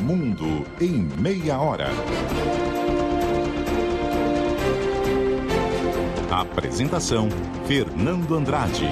Mundo em meia hora. Apresentação: Fernando Andrade.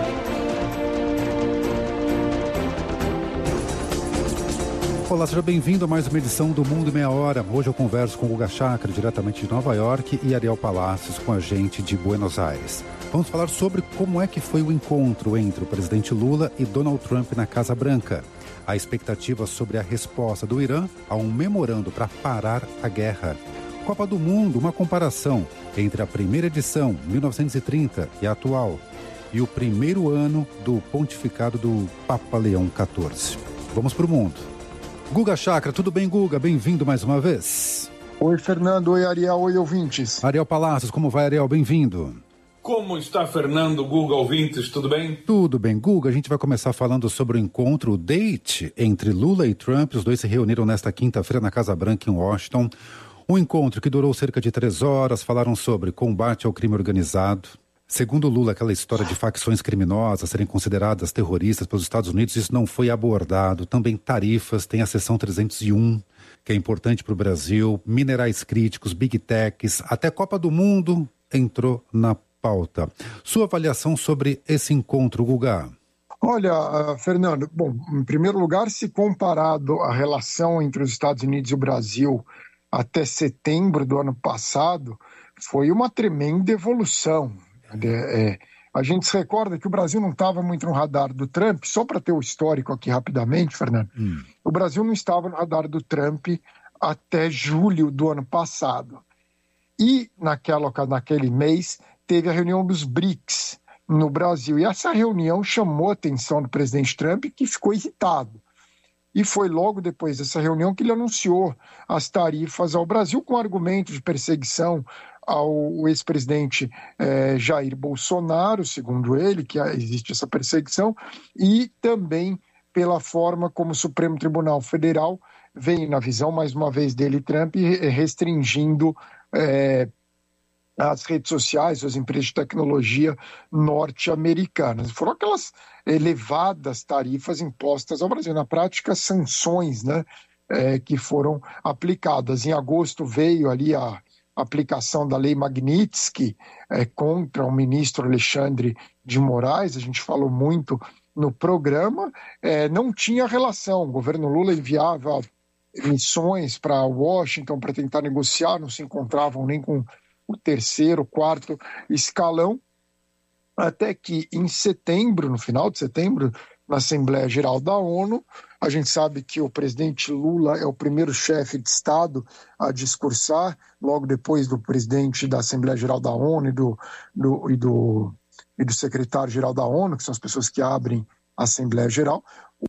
Olá, seja bem-vindo a mais uma edição do Mundo em Meia Hora. Hoje eu converso com Guga Chakra, diretamente de Nova York, e Ariel Palacios, com a gente de Buenos Aires. Vamos falar sobre como é que foi o encontro entre o presidente Lula e Donald Trump na Casa Branca. A expectativa sobre a resposta do Irã a um memorando para parar a guerra. Copa do Mundo, uma comparação entre a primeira edição, 1930, e a atual. E o primeiro ano do pontificado do Papa Leão XIV. Vamos para o mundo. Guga Chakra, tudo bem, Guga? Bem-vindo mais uma vez. Oi, Fernando. Oi, Ariel. Oi, ouvintes. Ariel Palacios, como vai, Ariel? Bem-vindo. Como está, Fernando, Guga, ouvintes? Tudo bem? Tudo bem, Guga. A gente vai começar falando sobre o encontro, o date entre Lula e Trump. Os dois se reuniram nesta quinta-feira na Casa Branca, em Washington. Um encontro que durou cerca de 3 horas. Falaram sobre combate ao crime organizado. Segundo Lula, aquela história de facções criminosas serem consideradas terroristas pelos Estados Unidos, isso não foi abordado. Também tarifas, tem a seção 301, que é importante para o Brasil, minerais críticos, big techs, até Copa do Mundo entrou na pauta. Sua avaliação sobre esse encontro, Guga? Olha, Fernando, bom, em primeiro lugar, se comparado a relação entre os Estados Unidos e o Brasil até setembro do ano passado, foi uma tremenda evolução. A gente se recorda que o Brasil não estava muito no radar do Trump, só para ter o histórico aqui rapidamente, Fernando. O Brasil não estava no radar do Trump até julho do ano passado. E naquele mês teve a reunião dos BRICS no Brasil. E essa reunião chamou a atenção do presidente Trump, que ficou irritado. E foi logo depois dessa reunião que ele anunciou as tarifas ao Brasil com argumento de perseguição ao ex-presidente Jair Bolsonaro, segundo ele, que existe essa perseguição, e também pela forma como o Supremo Tribunal Federal vem na visão, mais uma vez, dele, Trump, restringindo as redes sociais, as empresas de tecnologia norte-americanas. Foram aquelas elevadas tarifas impostas ao Brasil, na prática, sanções, né, que foram aplicadas. Em agosto veio ali a aplicação da lei Magnitsky contra o ministro Alexandre de Moraes, a gente falou muito no programa, não tinha relação, o governo Lula enviava missões para Washington para tentar negociar, não se encontravam nem com o terceiro, quarto escalão, até que em setembro, no final de setembro, na Assembleia Geral da ONU, a gente sabe que o presidente Lula é o primeiro chefe de Estado a discursar, logo depois do presidente da Assembleia Geral da ONU e do secretário-geral da ONU, que são as pessoas que abrem a Assembleia Geral.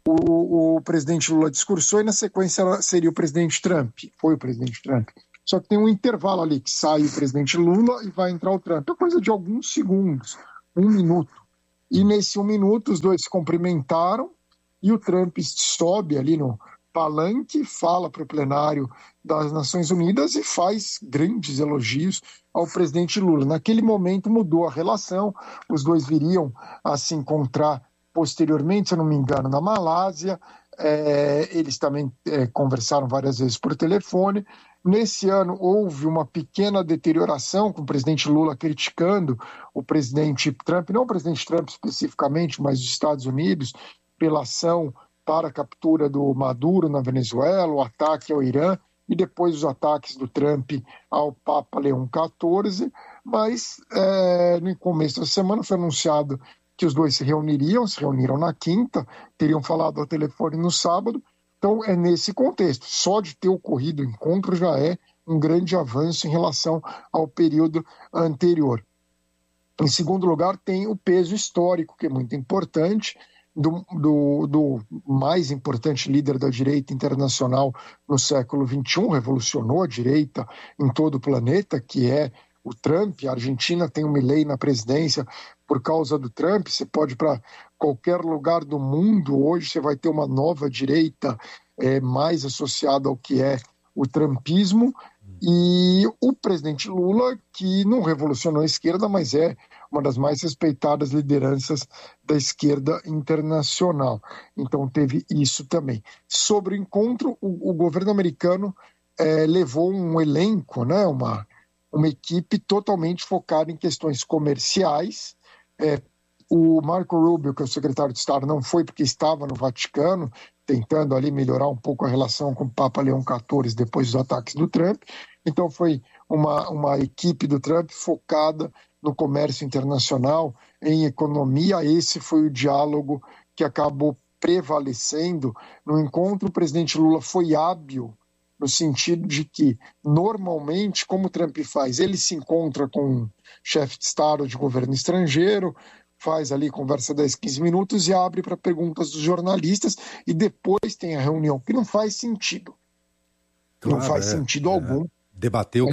O presidente Lula discursou e na sequência seria o presidente Trump, foi o presidente Trump. Só que tem um intervalo ali que sai o presidente Lula e vai entrar o Trump. É coisa de alguns segundos, 1 minuto. E nesse 1 minuto os dois se cumprimentaram e o Trump sobe ali no palanque, fala para o plenário das Nações Unidas e faz grandes elogios ao presidente Lula. Naquele momento mudou a relação, os dois viriam a se encontrar posteriormente, se eu não me engano, na Malásia. Eles também conversaram várias vezes por telefone. Nesse ano houve uma pequena deterioração, com o presidente Lula criticando o presidente Trump, não o presidente Trump especificamente, mas os Estados Unidos, pela ação para a captura do Maduro na Venezuela, o ataque ao Irã e depois os ataques do Trump ao Papa Leão XIV. Mas no começo da semana foi anunciado que os dois se reuniram na quinta, teriam falado ao telefone no sábado. Então, é nesse contexto. Só de ter ocorrido o encontro já é um grande avanço em relação ao período anterior. Em segundo lugar, tem o peso histórico, que é muito importante, do mais importante líder da direita internacional no século XXI, revolucionou a direita em todo o planeta, que é o Trump. A Argentina tem um Milei na presidência por causa do Trump. Você pode ir para qualquer lugar do mundo, hoje você vai ter uma nova direita mais associada ao que é o trumpismo. E o presidente Lula, que não revolucionou a esquerda, mas é uma das mais respeitadas lideranças da esquerda internacional. Então teve isso também. Sobre o encontro, o governo americano levou um elenco, né, uma equipe totalmente focada em questões comerciais. O Marco Rubio, que é o secretário de Estado, não foi porque estava no Vaticano, tentando ali melhorar um pouco a relação com o Papa Leão XIV depois dos ataques do Trump. Então foi uma equipe do Trump focada no comércio internacional, em economia. Esse foi o diálogo que acabou prevalecendo. No encontro, o presidente Lula foi hábil no sentido de que, normalmente, como o Trump faz, ele se encontra com um chefe de Estado de governo estrangeiro, faz ali, conversa 10, 15 minutos e abre para perguntas dos jornalistas e depois tem a reunião, que não faz sentido. Claro, não faz sentido algum. Debateu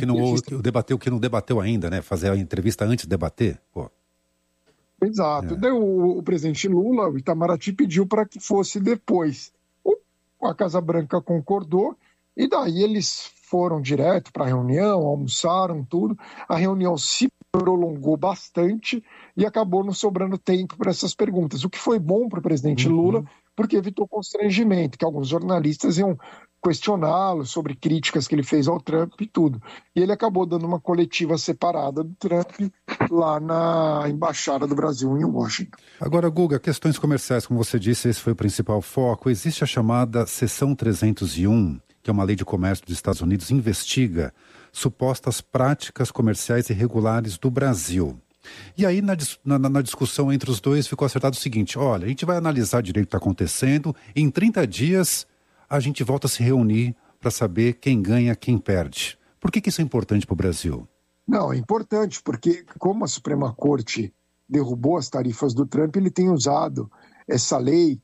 o que não debateu ainda, né? Fazer a entrevista antes de debater. Pô. Exato. Daí o presidente Lula, o Itamaraty, pediu para que fosse depois. A Casa Branca concordou e daí eles foram direto para a reunião, almoçaram, tudo. A reunião se prolongou bastante e acabou não sobrando tempo para essas perguntas, o que foi bom para o presidente Lula, porque evitou constrangimento, que alguns jornalistas iam questioná-lo sobre críticas que ele fez ao Trump e tudo. E ele acabou dando uma coletiva separada do Trump lá na Embaixada do Brasil em Washington. Agora, Guga, questões comerciais, como você disse, esse foi o principal foco. Existe a chamada Seção 301, que é uma lei de comércio dos Estados Unidos, investiga supostas práticas comerciais irregulares do Brasil. E aí, na discussão entre os dois, ficou acertado o seguinte: olha, a gente vai analisar direito o que está acontecendo, e em 30 dias a gente volta a se reunir para saber quem ganha, quem perde. Por que isso é importante para o Brasil? Não, é importante porque, como a Suprema Corte derrubou as tarifas do Trump, ele tem usado essa lei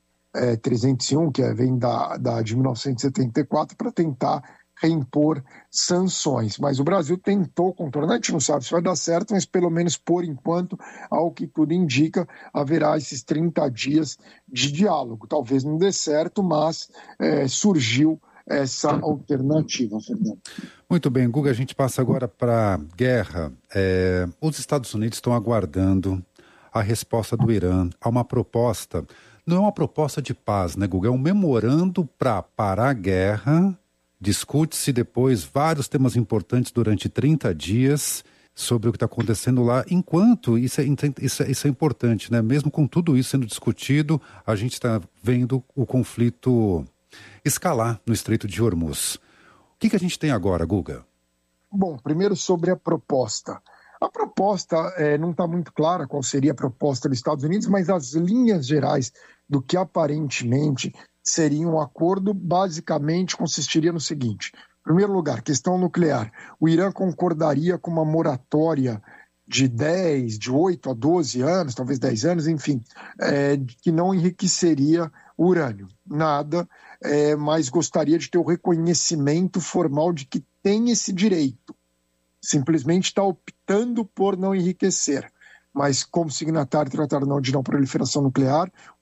301, que vem de 1974, para tentar reimpor sanções. Mas o Brasil tentou contornar, a gente não sabe se vai dar certo, mas pelo menos por enquanto, ao que tudo indica, haverá esses 30 dias de diálogo. Talvez não dê certo, mas surgiu essa alternativa, Fernando. Muito bem, Guga, a gente passa agora para a guerra. Os Estados Unidos estão aguardando a resposta do Irã a uma proposta. Não é uma proposta de paz, né, Guga? É um memorando para parar a guerra. Discute-se depois vários temas importantes durante 30 dias sobre o que está acontecendo lá. Enquanto, isso é importante, né? Mesmo com tudo isso sendo discutido, a gente está vendo o conflito escalar no Estreito de Hormuz. O que a gente tem agora, Guga? Bom, primeiro sobre a proposta. A proposta não está muito clara qual seria a proposta dos Estados Unidos, mas as linhas gerais do que aparentemente seria um acordo, basicamente consistiria no seguinte: em primeiro lugar, questão nuclear. O Irã concordaria com uma moratória de 8 a 12 anos, talvez 10 anos, enfim, que não enriqueceria o urânio. Nada, mas gostaria de ter o reconhecimento formal de que tem esse direito. Simplesmente está optando por não enriquecer. Mas como signatário do Tratado de Não Proliferação Nuclear,